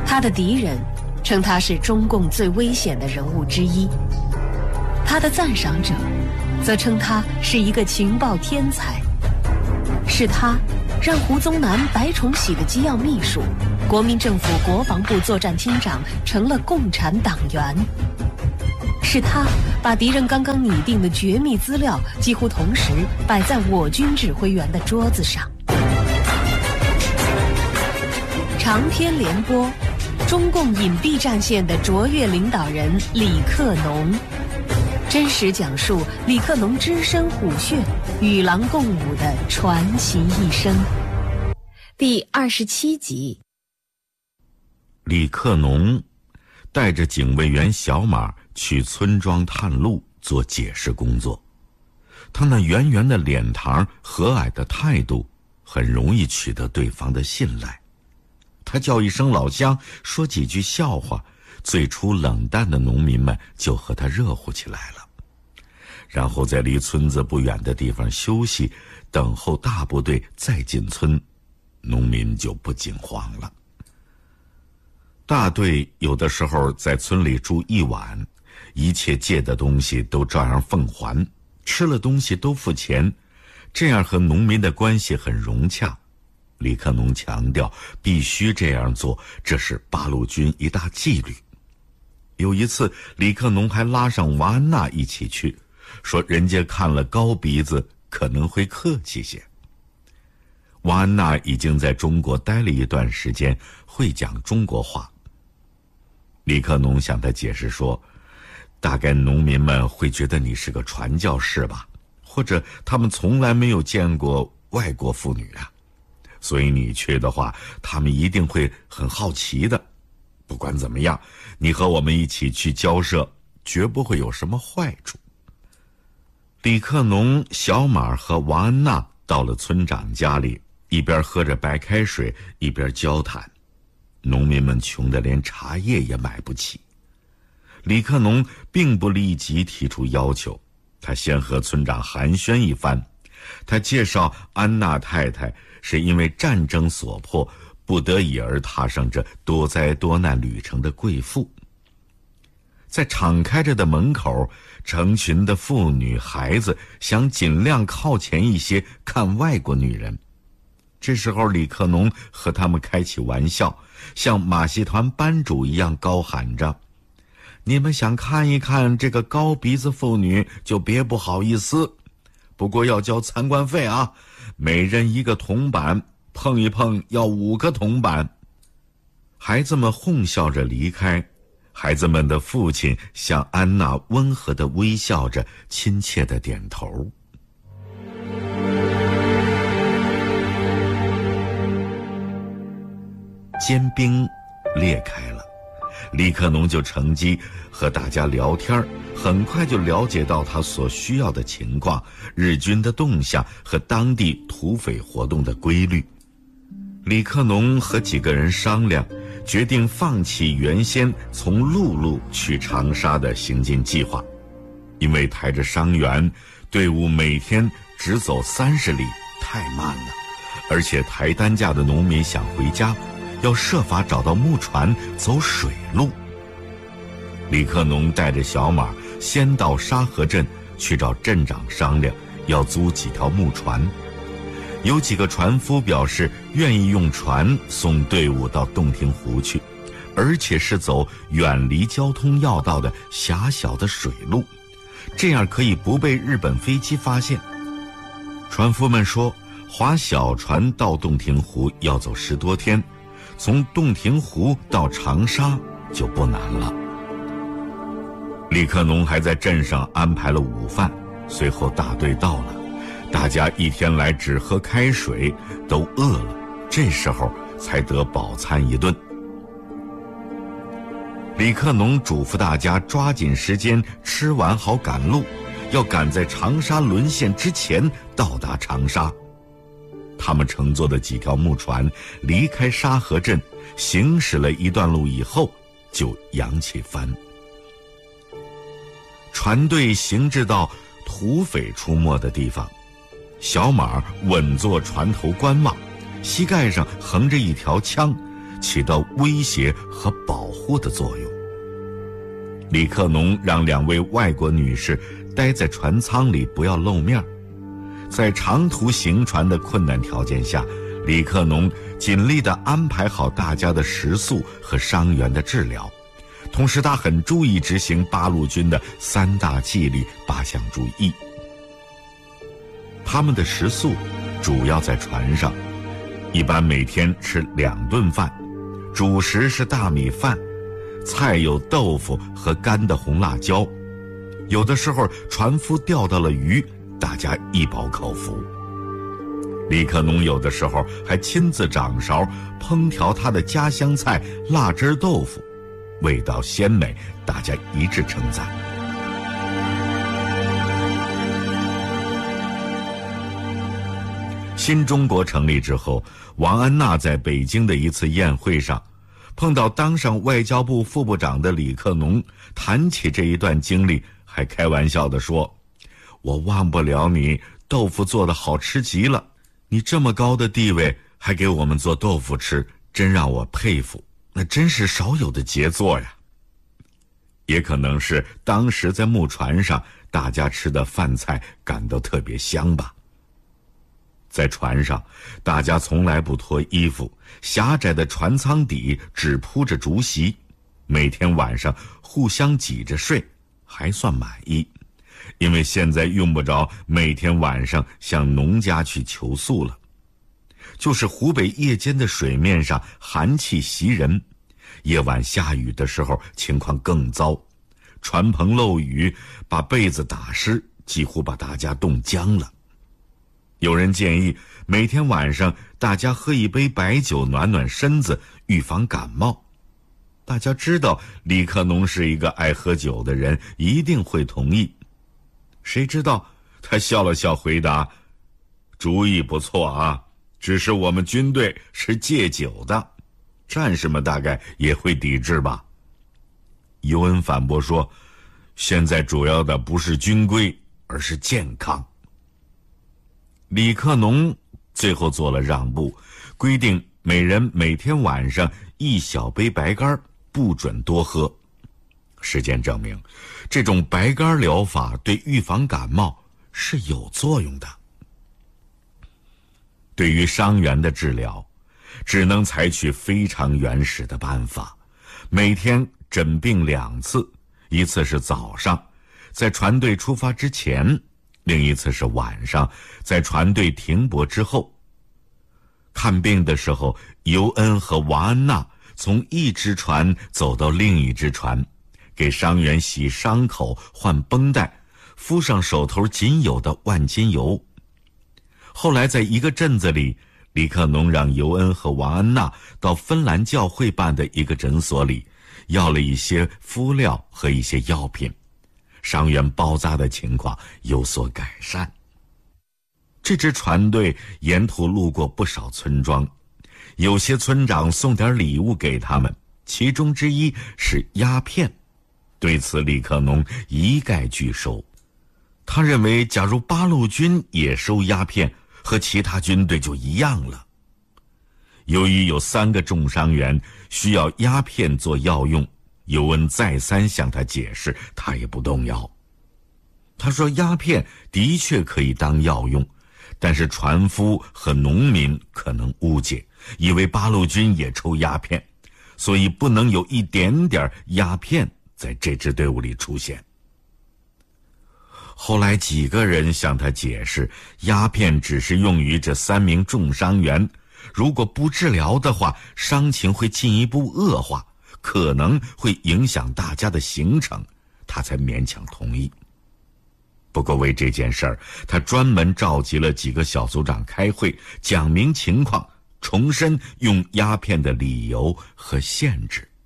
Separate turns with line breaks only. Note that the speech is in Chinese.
他的敌人称他是中共最危险的人物之一，他的赞赏者则称他是一个情报天才。是他让胡宗南、白崇禧的机要秘书、国民政府国防部作战厅长成了共产党员。是他把敌人刚刚拟定的绝密资料几乎同时摆在我军指挥员的桌子上。长篇联播，中共隐蔽战线的卓越领导人李克农，真实讲述李克农只身虎穴、与狼共舞的传奇一生。第27集。
李克农带着警卫员小马去村庄探路做解释工作，他那圆圆的脸庞、和蔼的态度，很容易取得对方的信赖。他叫一声老乡，说几句笑话，最初冷淡的农民们就和他热乎起来了。然后在离村子不远的地方休息，等候大部队再进村，农民就不惊慌了。大队有的时候在村里住一晚，一切借的东西都照样奉还，吃了东西都付钱，这样和农民的关系很融洽。李克农强调必须这样做，这是八路军一大纪律。有一次，李克农还拉上王安娜一起去，说人家看了高鼻子可能会客气些。王安娜已经在中国待了一段时间，会讲中国话。李克农向他解释说，大概农民们会觉得你是个传教士吧，或者他们从来没有见过外国妇女啊，所以你去的话，他们一定会很好奇的。不管怎么样，你和我们一起去交涉，绝不会有什么坏处。李克农、小马和王安娜到了村长家里，一边喝着白开水，一边交谈。农民们穷得连茶叶也买不起。李克农并不立即提出要求，他先和村长寒暄一番。他介绍安娜太太是因为战争所迫，不得已而踏上这多灾多难旅程的贵妇。在敞开着的门口，成群的妇女孩子想尽量靠前一些看外国女人。这时候李克农和他们开起玩笑，像马戏团班主一样高喊着，你们想看一看这个高鼻子妇女就别不好意思，不过要交参观费啊，每人1个铜板，碰一碰要5个铜板。孩子们哄笑着离开，孩子们的父亲向安娜温和地微笑着，亲切地点头。坚冰裂开了，李克农就乘机和大家聊天，很快就了解到他所需要的情况、日军的动向和当地土匪活动的规律。李克农和几个人商量，决定放弃原先从陆路去长沙的行进计划，因为抬着伤员，队伍每天只走30里，太慢了，而且抬担架的农民想回家，要设法找到木船走水路。李克农带着小马先到沙河镇去找镇长商量，要租几条木船。有几个船夫表示愿意用船送队伍到洞庭湖去，而且是走远离交通要道的狭小的水路，这样可以不被日本飞机发现。船夫们说，划小船到洞庭湖要走10多天，从洞庭湖到长沙就不难了。李克农还在镇上安排了午饭，随后大队到了，大家一天来只喝开水，都饿了，这时候才得饱餐一顿。李克农嘱咐大家抓紧时间吃完好赶路，要赶在长沙沦陷之前到达长沙。他们乘坐的几条木船离开沙河镇，行驶了一段路以后就扬起帆。船队行至到土匪出没的地方，小马稳坐船头观望，膝盖上横着一条枪， 起到威胁和保护的作用。李克农让2位外国女士待在船舱里，不要露面。在长途行船的困难条件下，李克农尽力地安排好大家的食宿和伤员的治疗，同时他很注意执行八路军的3大纪律8项注意。他们的食宿主要在船上，一般每天吃2顿饭，主食是大米饭，菜有豆腐和干的红辣椒，有的时候船夫钓到了鱼，大家一饱口福。李克农有的时候还亲自掌勺烹调他的家乡菜辣汁豆腐，味道鲜美，大家一致称赞。新中国成立之后，王安娜在北京的一次宴会上碰到当上外交部副部长的李克农，谈起这一段经历，还开玩笑地说：“我忘不了你，豆腐做得好吃极了，你这么高的地位还给我们做豆腐吃，真让我佩服，那真是少有的杰作呀。”也可能是当时在木船上大家吃的饭菜感到特别香吧。在船上，大家从来不脱衣服，狭窄的船舱底只铺着竹席，每天晚上互相挤着睡，还算满意。因为现在用不着每天晚上向农家去求宿了。就是湖北夜间的水面上寒气袭人，夜晚下雨的时候情况更糟，船棚漏雨，把被子打湿，几乎把大家冻僵了。有人建议每天晚上大家喝一杯白酒暖暖身子，预防感冒。大家知道李克农是一个爱喝酒的人，一定会同意。谁知道他笑了笑回答：“主意不错啊，只是我们军队是戒酒的，战士们大概也会抵制吧。”尤恩反驳说：“现在主要的不是军规，而是健康。”李克农最后做了让步，规定每人每天晚上1小杯白干，不准多喝。实践证明，这种白干疗法对预防感冒是有作用的。对于伤员的治疗，只能采取非常原始的办法，每天诊病2次，一次是早上，在船队出发之前，另一次是晚上，在船队停泊之后。看病的时候，尤恩和王安娜从一只船走到另一只船，给伤员洗伤口、换绷带，敷上手头仅有的万金油。后来在一个镇子里，李克农让尤恩和王安娜到芬兰教会办的一个诊所里，要了一些敷料和一些药品，伤员包扎的情况有所改善。这支船队沿途路过不少村庄，有些村长送点礼物给他们，其中之一是鸦片。对此李克农一概拒收。他认为假如八路军也收鸦片，和其他军队就一样了。由于有3个重伤员需要鸦片做药用，尤恩再三向他解释，他也不动摇。他说鸦片的确可以当药用，但是船夫和农民可能误解，以为八路军也抽鸦片，所以不能有一点点鸦片在这支队伍里出现。后来几个人向他解释，鸦片只是用于这3名重伤员，如果不治疗的话，伤情会进一步恶化，可能会影响大家的行程，他才勉强同意。不过为这件事儿，他专门召集了几个小组长开会，讲明情况，重申用鸦片的理由和限制。